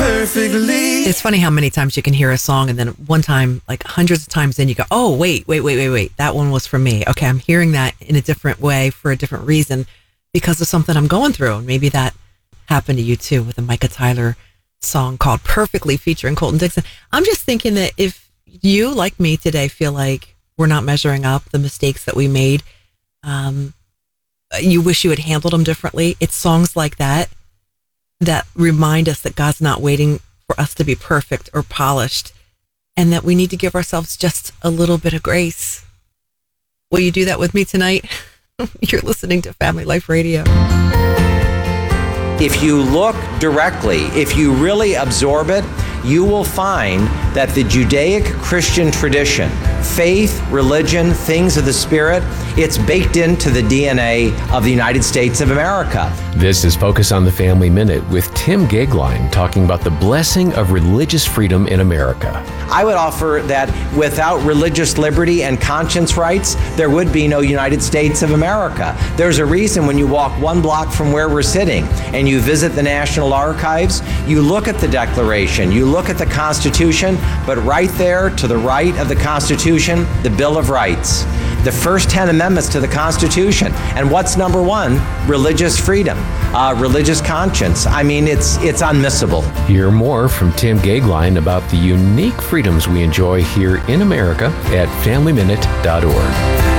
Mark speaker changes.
Speaker 1: It's funny how many times you can hear a song and then one time, like hundreds of times, then you go, oh, wait. That one was for me. Okay, I'm hearing that in a different way for a different reason because of something I'm going through. And maybe that happened to you too with a Micah Tyler song called Perfectly featuring Colton Dixon. I'm just thinking that if you, like me today, feel like we're not measuring up the mistakes that we made, you wish you had handled them differently. It's songs like that that remind us that God's not waiting for us to be perfect or polished and that we need to give ourselves just a little bit of grace. Will you do that with me tonight? You're listening to Family Life Radio.
Speaker 2: If you look directly, if you really absorb it, you will find that the Judaic Christian tradition, faith, religion, things of the Spirit, it's baked into the DNA of the United States of America.
Speaker 3: This is Focus on the Family Minute with Tim Gagline talking about the blessing of religious freedom in America.
Speaker 2: I would offer that without religious liberty and conscience rights, there would be no United States of America. There's a reason when you walk one block from where we're sitting and you visit the National Archives, you look at the Declaration, you look at the Constitution, but right there to the right of the Constitution, the Bill of Rights. The first 10 amendments to the Constitution. And what's number one? Religious freedom, religious conscience. I mean, it's unmissable.
Speaker 3: Hear more from Tim Gagline about the unique freedoms we enjoy here in America at FamilyMinute.org.